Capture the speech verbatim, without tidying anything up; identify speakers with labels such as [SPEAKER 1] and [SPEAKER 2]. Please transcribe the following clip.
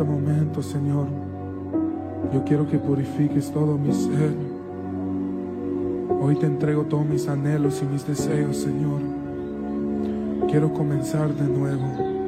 [SPEAKER 1] este momento, Señor, yo quiero que purifiques todo mi ser. Hoy te entrego todos mis anhelos y mis deseos, Señor. Quiero comenzar de nuevo.